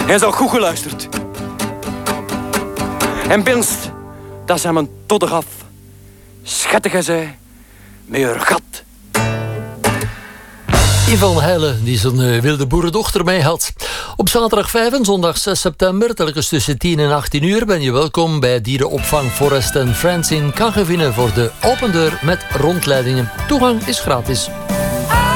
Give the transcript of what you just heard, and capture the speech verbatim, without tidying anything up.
En ze had goed geluisterd. En binst, dat ze hem een todder af. Schattige zij, met haar gat. Yvonne Heijlen, die zijn uh, wilde boerendochter mee had. Op zaterdag vijf en zondag zes september, telkens tussen tien en achttien uur, ben je welkom bij dierenopvang Forest and Friends in Kaggevinnen voor de open deur met rondleidingen. Toegang is gratis.